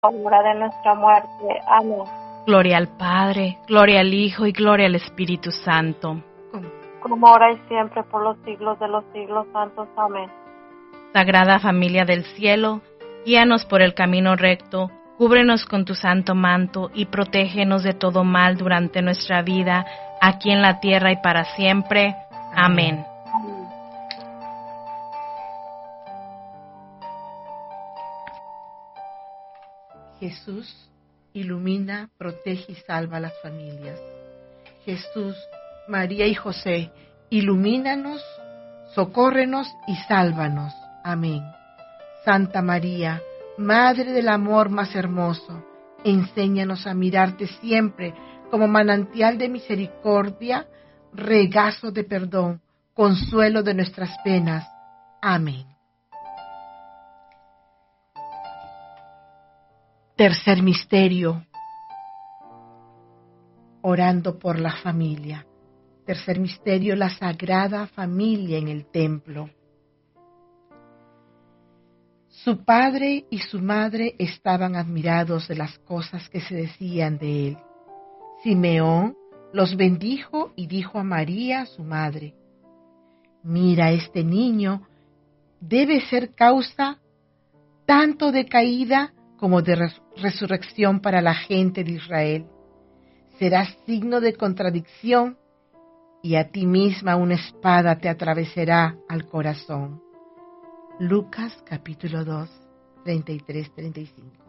hora de nuestra muerte. Amén. Gloria al Padre, gloria al Hijo y gloria al Espíritu Santo. Como ahora y siempre, por los siglos de los siglos santos. Amén. Sagrada familia del cielo, guíanos por el camino recto, cúbrenos con tu santo manto y protégenos de todo mal durante nuestra vida, aquí en la tierra y para siempre. Amén. Jesús, ilumina, protege y salva a las familias. Jesús, María y José, ilumínanos, socórrenos y sálvanos. Amén. Santa María, Madre del amor más hermoso, enséñanos a mirarte siempre como manantial de misericordia, regazo de perdón, consuelo de nuestras penas. Amén. Tercer misterio, orando por la familia. Tercer misterio, la Sagrada Familia en el templo. Su padre y su madre estaban admirados de las cosas que se decían de él. Simeón los bendijo y dijo a María, su madre: mira, este niño debe ser causa tanto de caída como de resurrección para la gente de Israel. Será signo de contradicción y a ti misma una espada te atravesará al corazón. Lucas capítulo 2, 33-35.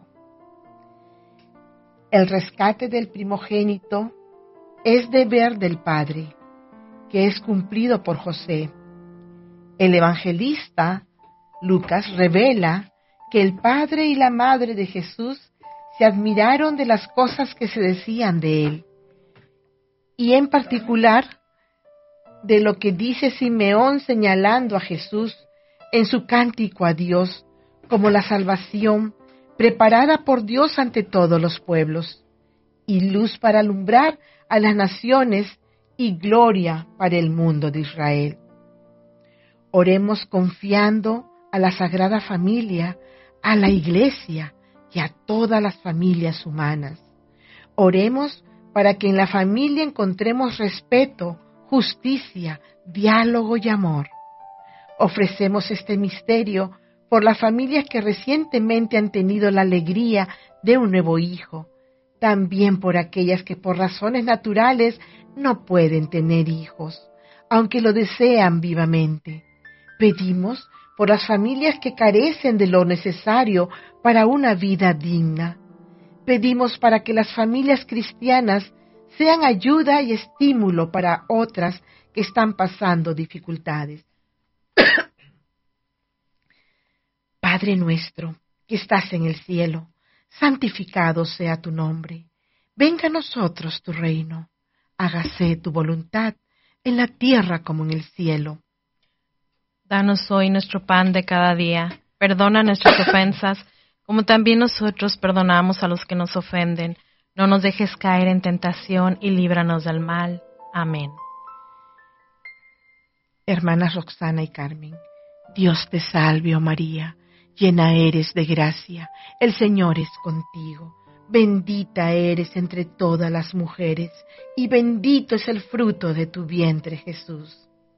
El rescate del primogénito es deber del Padre, que es cumplido por José. El evangelista Lucas revela que el padre y la madre de Jesús se admiraron de las cosas que se decían de él, y en particular de lo que dice Simeón señalando a Jesús en su cántico a Dios como la salvación preparada por Dios ante todos los pueblos, y luz para alumbrar a las naciones y gloria para el mundo de Israel. Oremos confiando a la Sagrada Familia, a la Iglesia y a todas las familias humanas. Oremos para que en la familia encontremos respeto, justicia, diálogo y amor. Ofrecemos este misterio por las familias que recientemente han tenido la alegría de un nuevo hijo, también por aquellas que por razones naturales no pueden tener hijos, aunque lo desean vivamente. Pedimos por las familias que carecen de lo necesario para una vida digna. Pedimos para que las familias cristianas sean ayuda y estímulo para otras que están pasando dificultades. Padre nuestro, que estás en el cielo, santificado sea tu nombre. Venga a nosotros tu reino. Hágase tu voluntad en la tierra como en el cielo. Danos hoy nuestro pan de cada día. Perdona nuestras ofensas, como también nosotros perdonamos a los que nos ofenden. No nos dejes caer en tentación y líbranos del mal. Amén. Hermanas Roxana y Carmen, Dios te salve, oh María, llena eres de gracia, el Señor es contigo. Bendita eres entre todas las mujeres, y bendito es el fruto de tu vientre, Jesús.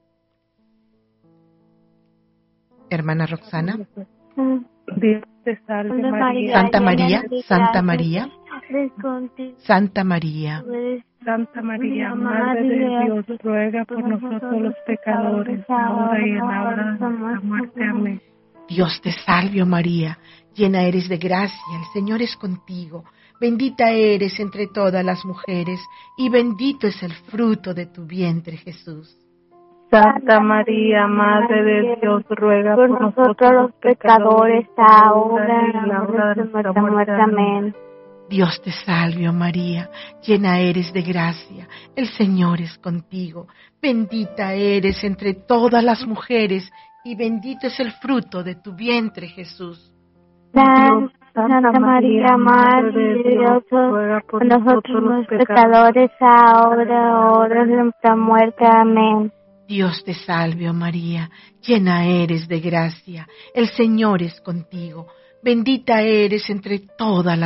Hermana Roxana. Dios te salve María. Santa María, Santa María, Santa María. Santa María, Madre de Dios, ruega por nosotros los pecadores, ahora y en la hora de nuestra muerte. Amén. Dios te salve, oh María, llena eres de gracia, el Señor es contigo. Bendita eres entre todas las mujeres, y bendito es el fruto de tu vientre, Jesús. Santa María, Madre de Dios, ruega por nosotros los pecadores, ahora y en la hora de nuestra muerte. Amén. Dios te salve, oh María, llena eres de gracia, el Señor es contigo. Bendita eres entre todas las mujeres, y bendito es el fruto de tu vientre, Jesús. Santa María, Madre de Dios, ruega por nosotros los pecadores, ahora y en nuestra muerte. Amén. Dios te salve, oh María, llena eres de gracia, el Señor es contigo. Bendita eres entre todas las